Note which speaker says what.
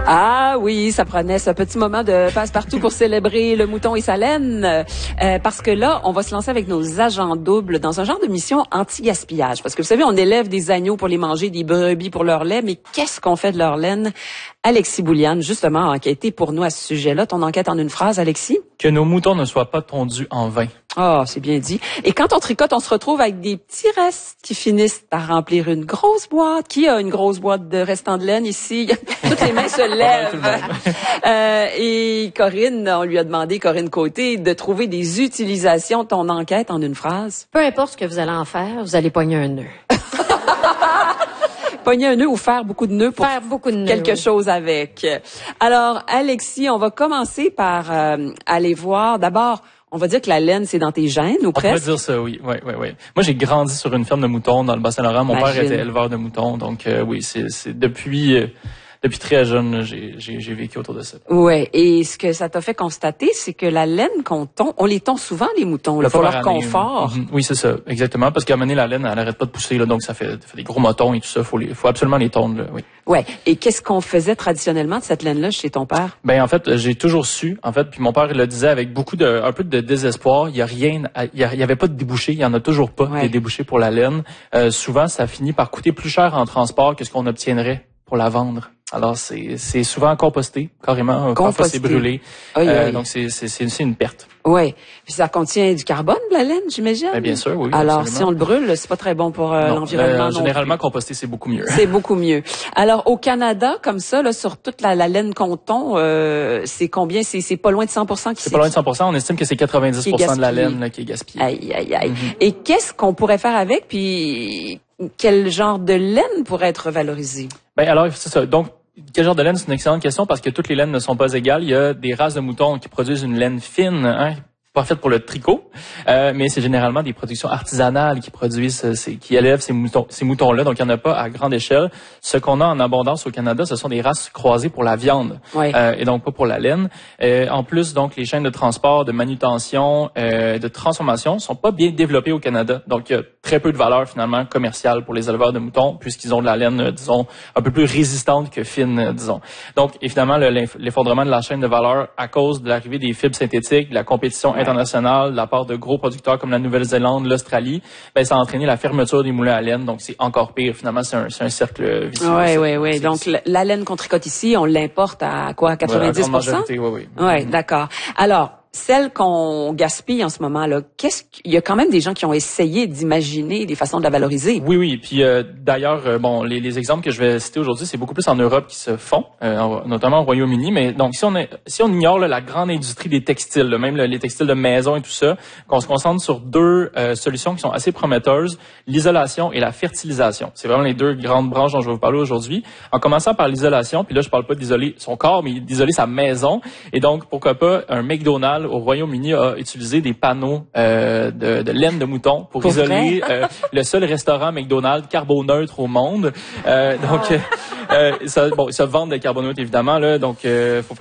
Speaker 1: Ah oui, ça prenait ce petit moment de passe-partout pour célébrer le mouton et sa laine. Parce que là, on va se lancer avec nos agents doubles dans un genre de mission anti-gaspillage. Parce que vous savez, on élève des agneaux pour les manger, des brebis pour leur lait, mais qu'est-ce qu'on fait de leur laine? Alexis Bouliane, justement, a enquêté pour nous à ce sujet-là. Ton enquête en une phrase, Alexis?
Speaker 2: Que nos moutons ne soient pas tondus en vain.
Speaker 1: Ah, c'est bien dit. Et quand on tricote, on se retrouve avec des petits restes qui finissent par remplir une grosse boîte. Qui a une grosse boîte de restants de laine ici? Toutes les mains se lèvent. Et Corinne, on lui a demandé, Corinne Côté, de trouver des utilisations de ton enquête en une phrase.
Speaker 3: Peu importe ce que vous allez en faire, vous allez pogner un nœud.
Speaker 1: Pogner un nœud ou faire beaucoup de nœuds pour
Speaker 3: faire beaucoup de nœuds,
Speaker 1: quelque chose avec. Alors, Alexis, on va commencer par aller voir d'abord. On va dire que la laine, c'est dans tes gènes, ou presque?
Speaker 2: On peut dire ça, oui. Moi, j'ai grandi sur une ferme de moutons dans le Bas-Saint-Laurent. Mon père était éleveur de moutons, donc oui, c'est depuis très jeune, j'ai vécu autour de ça.
Speaker 1: Ouais. Et ce que ça t'a fait constater, c'est que la laine qu'on tond, on les tond souvent, les moutons, là, pour leur confort.
Speaker 2: Oui, c'est ça, exactement. Parce qu'à un moment donné, la laine, elle arrête pas de pousser, là, donc ça fait des gros motons et tout ça. Faut absolument les tondre, là, oui.
Speaker 1: Ouais. Et qu'est-ce qu'on faisait traditionnellement de cette laine-là chez ton père?
Speaker 2: Ben, en fait, j'ai toujours su, puis mon père le disait avec un peu de désespoir. Il y avait pas de débouchés. Il y en a toujours pas, des débouchés pour la laine. Souvent, ça finit par coûter plus cher en transport que ce qu'on obtiendrait pour la vendre. Alors, c'est souvent composté, carrément. Parfois, c'est brûlé. Donc, c'est une perte.
Speaker 1: Oui. Puis ça contient du carbone, la laine, j'imagine?
Speaker 2: Bien sûr, oui.
Speaker 1: Alors,
Speaker 2: absolument.
Speaker 1: si on le brûle, c'est pas très bon pour l'environnement.
Speaker 2: Généralement, composté, c'est beaucoup mieux.
Speaker 1: C'est beaucoup mieux. Alors, au Canada, comme ça, là, sur toute la laine qu'on tond, c'est combien? C'est pas loin de 100% qui
Speaker 2: c'est pas loin de 100%. On estime que c'est 90% de la laine là, qui est gaspillée.
Speaker 1: Aïe. Et qu'est-ce qu'on pourrait faire avec? Puis, quel genre de laine pourrait être valorisée?
Speaker 2: Alors, c'est ça. Donc, quel genre de laine? C'est une excellente question parce que toutes les laines ne sont pas égales. Il y a des races de moutons qui produisent une laine fine, pas faite pour le tricot, mais c'est généralement des productions artisanales qui produisent, qui élèvent ces moutons-là. Donc, il n'y en a pas à grande échelle. Ce qu'on a en abondance au Canada, ce sont des races croisées pour la viande, et donc pas pour la laine. En plus, donc, les chaînes de transport, de manutention, de transformation sont pas bien développées au Canada. Donc, il y a très peu de valeur finalement commerciale pour les éleveurs de moutons, puisqu'ils ont de la laine, disons, un peu plus résistante que fine, disons. Donc, évidemment, l'effondrement de la chaîne de valeur à cause de l'arrivée des fibres synthétiques, de la compétition internationale de la part de gros producteurs comme la Nouvelle-Zélande, l'Australie, ça a entraîné la fermeture des moulins à laine. Donc, c'est encore pire. Finalement, c'est un cercle vicieux.
Speaker 1: Oui. Donc, la laine qu'on tricote ici, on l'importe à quoi? 90%?
Speaker 2: Majorité, oui.
Speaker 1: Oui, d'accord. Alors, celle qu'on gaspille en ce moment-là, il y a quand même des gens qui ont essayé d'imaginer des façons de la valoriser.
Speaker 2: Oui. Puis d'ailleurs, les exemples que je vais citer aujourd'hui, c'est beaucoup plus en Europe qui se font, notamment au Royaume-Uni. Mais donc, si on ignore la grande industrie des textiles, même les textiles de maison et tout ça, qu'on se concentre sur deux solutions qui sont assez prometteuses, l'isolation et la fertilisation. C'est vraiment les deux grandes branches dont je vais vous parler aujourd'hui. En commençant par l'isolation, puis là, je parle pas d'isoler son corps, mais d'isoler sa maison. Et donc, pourquoi pas un McDonald's au Royaume-Uni a utilisé des panneaux de laine de mouton pour isoler le seul restaurant McDonald's carboneutre au monde. Donc, ça vend des carboneutres évidemment là. Donc, faut